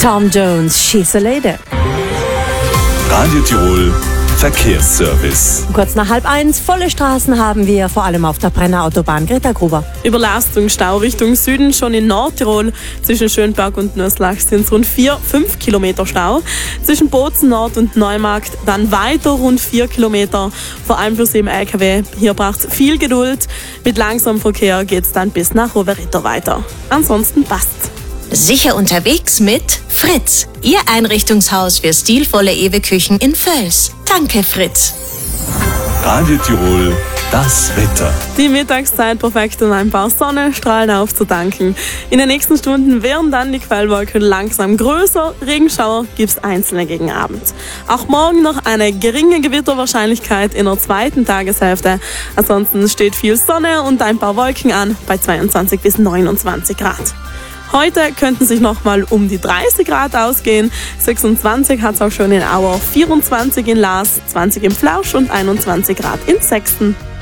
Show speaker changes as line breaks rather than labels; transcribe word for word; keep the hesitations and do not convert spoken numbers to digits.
Tom Jones, She's a Lady.
Radio Tirol Verkehrsservice.
Kurz nach halb eins, volle Straßen haben wir, vor allem auf der Brenner Autobahn. Greta Gruber.
Überlastung, Stau Richtung Süden, schon in Nordtirol. Zwischen Schönberg und Nürslach sind es rund vier, fünf Kilometer Stau. Zwischen Bozen Nord und Neumarkt dann weiter rund vier Kilometer. Vor allem für Sie im L K W. Hier braucht es viel Geduld. Mit langsamem Verkehr geht es dann bis nach Rovereto weiter. Ansonsten passt.
Sicher unterwegs mit Fritz, Ihr Einrichtungshaus für stilvolle Ewe-Küchen in Völs. Danke, Fritz.
Radio Tirol, das Wetter.
Die Mittagszeit perfekt, um ein paar Sonnenstrahlen aufzutanken. In den nächsten Stunden werden dann die Quellwolken langsam größer. Regenschauer gibt es einzelne gegen Abend. Auch morgen noch eine geringe Gewitterwahrscheinlichkeit in der zweiten Tageshälfte. Ansonsten steht viel Sonne und ein paar Wolken an bei zweiundzwanzig bis neunundzwanzig Grad. Heute könnten sich nochmal um die dreißig Grad ausgehen. sechsundzwanzig hat es auch schon in Auer, vierundzwanzig in Laas, zwanzig im Flausch und einundzwanzig Grad in Sexten.